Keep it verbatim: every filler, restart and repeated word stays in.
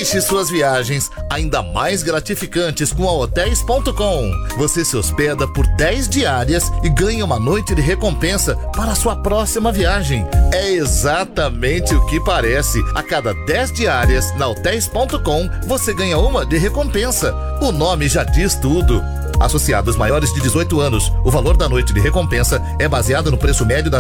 Deixe suas viagens ainda mais gratificantes com a hotéis ponto com. Você se hospeda por dez diárias e ganha uma noite de recompensa para a sua próxima viagem. É exatamente o que parece. A cada dez diárias na hotéis ponto com, você ganha uma de recompensa. O nome já diz tudo. Associados maiores de dezoito anos, o valor da noite de recompensa é baseado no preço médio da